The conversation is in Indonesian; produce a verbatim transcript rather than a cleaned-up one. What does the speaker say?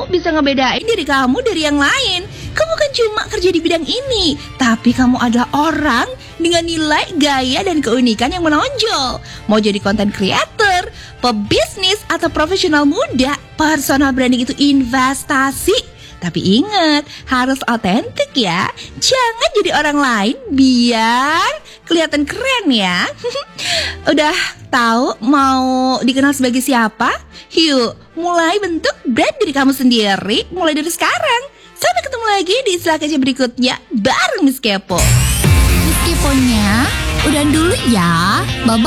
bisa ngebedain diri kamu dari yang lain. Kamu kan cuma kerja di bidang ini, tapi kamu adalah orang dengan nilai, gaya, dan keunikan yang menonjol. Mau jadi content creator, pebisnis, atau profesional muda, personal branding itu investasi. Tapi ingat, harus otentik ya. Jangan jadi orang lain biar kelihatan keren ya. Udah tahu mau dikenal sebagai siapa? Yuk, mulai bentuk brand diri kamu sendiri mulai dari sekarang. Sampai ketemu lagi di Istilah Kece berikutnya bareng Miss Kepo. Miss Keponya, udah dulu ya. Bye-bye.